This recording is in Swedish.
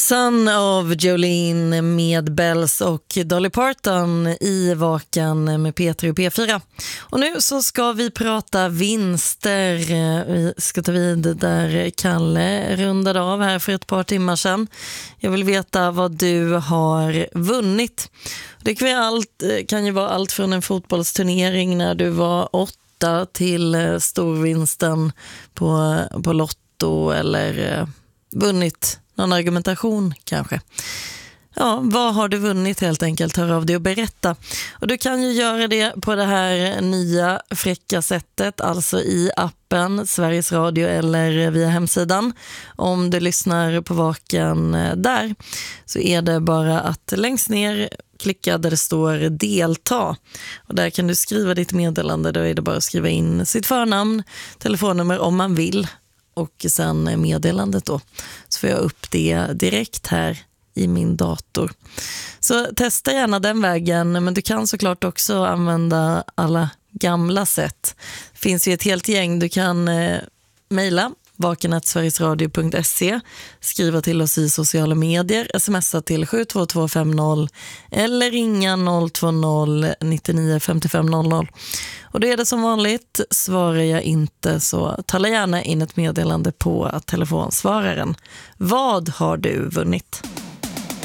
Son of Jolene med Bells och Dolly Parton i Vaken med P3 och P4. Och nu så ska vi prata vinster. Vi ska ta vid där Kalle rundade av här för ett par timmar sedan. Jag vill veta vad du har vunnit. Det kan ju vara allt från en fotbollsturnering när du var 8 till storvinsten på Lotto eller vunnit någon argumentation kanske. Ja, vad har du vunnit helt enkelt? Hör av dig och berätta. Och du kan ju göra det på det här nya fräcka sättet, alltså i appen Sveriges Radio eller via hemsidan. Om du lyssnar på Vaken där så är det bara att längst ner klicka där det står delta. Och där kan du skriva ditt meddelande. Då är det bara att skriva in sitt förnamn, telefonnummer om man vill. Och sen meddelandet då. Så får jag upp det direkt här i min dator. Så testa gärna den vägen. Men du kan såklart också använda alla gamla sätt. Det finns ju ett helt gäng. Du kan mejla vaken@sverigesradio.se, skriva till oss i sociala medier, smsa till 72250 eller ringa 020 99 55 00. Och då är det som vanligt, svarar jag inte så tala gärna in ett meddelande på telefonsvararen. Vad har du vunnit?